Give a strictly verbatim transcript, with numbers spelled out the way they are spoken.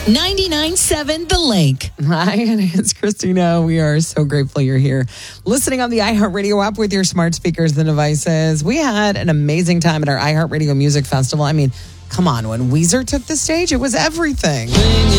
ninety-nine point seven The Lake. Hi, it's Christina. We are so grateful you're here. Listening on the iHeartRadio app with your smart speakers and devices. We had an amazing time at our iHeartRadio Music Festival. I mean, come on, when Weezer took the stage, it was everything.